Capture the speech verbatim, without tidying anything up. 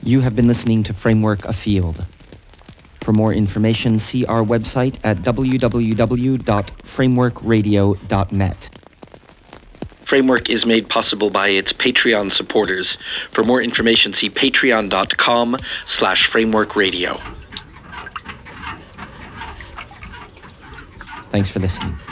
You have been listening to Framework Afield. For more information, see our website at w w w dot framework radio dot net. Framework is made possible by its Patreon supporters. For more information, see patreon.com slash frameworkradio. Thanks for listening.